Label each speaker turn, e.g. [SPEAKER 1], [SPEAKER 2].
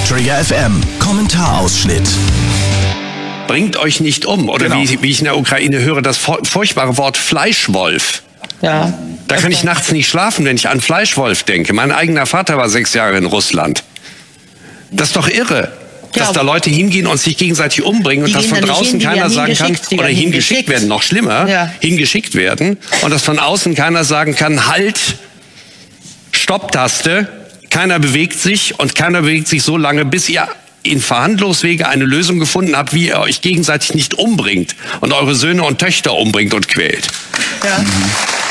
[SPEAKER 1] Trigger FM, Kommentarausschnitt.
[SPEAKER 2] Bringt euch nicht um. Oder
[SPEAKER 3] Genau.
[SPEAKER 2] wie ich in der Ukraine höre, das furchtbare Wort Fleischwolf.
[SPEAKER 4] Ja.
[SPEAKER 2] Da kann ich nachts nicht schlafen, wenn ich an Fleischwolf denke. Mein eigener Vater war 6 Jahre in Russland. Das ist doch irre, dass da Leute hingehen und sich gegenseitig umbringen und dass von draußen keiner sagen kann, oder hingeschickt werden, noch schlimmer, hingeschickt werden und dass von außen keiner sagen kann, halt, Stopptaste, keiner bewegt sich und keiner bewegt sich so lange, bis ihr in Verhandlungswege eine Lösung gefunden habt, wie ihr euch gegenseitig nicht umbringt und eure Söhne und Töchter umbringt und quält.
[SPEAKER 4] Ja.